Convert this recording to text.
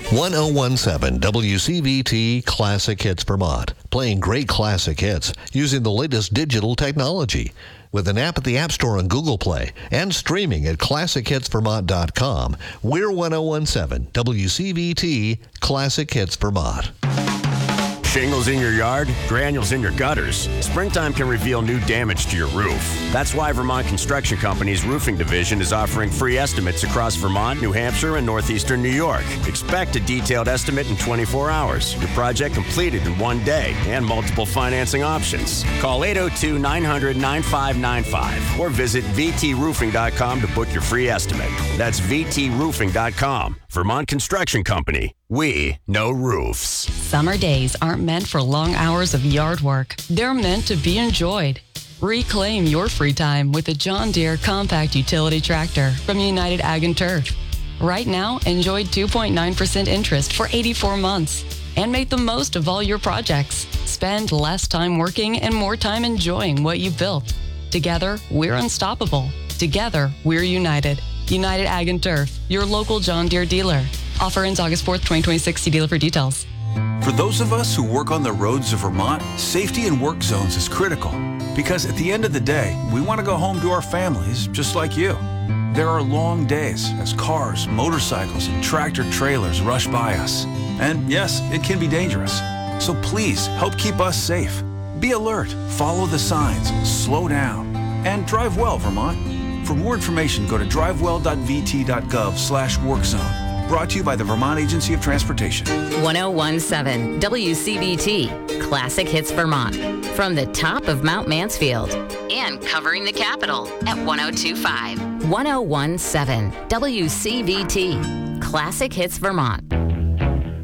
1017 WCVT Classic Hits Vermont. Playing great classic hits using the latest digital technology. With an app at the App Store and Google Play and streaming at ClassicHitsVermont.com, we're 1017 WCVT Classic Hits Vermont. Shingles in your yard, granules in your gutters. Springtime can reveal new damage to your roof. That's why Vermont Construction Company's roofing division is offering free estimates across Vermont, New Hampshire, and northeastern New York. Expect a detailed estimate in 24 hours. Your project completed in one day and multiple financing options. Call 802-900-9595 or visit VTRoofing.com to book your free estimate. That's VTRoofing.com. Vermont Construction Company. We know roofs. Summer days aren't meant for long hours of yard work. They're meant to be enjoyed. Reclaim your free time with a John Deere compact utility tractor from United Ag and Turf. Right now, enjoy 2.9% interest for 84 months and make the most of all your projects. Spend less time working and more time enjoying what you've built. Together, we're unstoppable. Together, we're united. United Ag and Turf, your local John Deere dealer. Offer ends August 4th, 2026. See dealer for details. For those of us who work on the roads of Vermont, safety in work zones is critical because at the end of the day, we want to go home to our families just like you. There are long days as cars, motorcycles, and tractor trailers rush by us. And yes, it can be dangerous. So please help keep us safe. Be alert, follow the signs, slow down, and drive well, Vermont. For more information, go to drivewell.vt.gov/workzone. Brought to you by the Vermont Agency of Transportation. 1017 WCVT Classic Hits Vermont. From the top of Mount Mansfield and covering the capital at 1025. 1017 WCVT Classic Hits Vermont.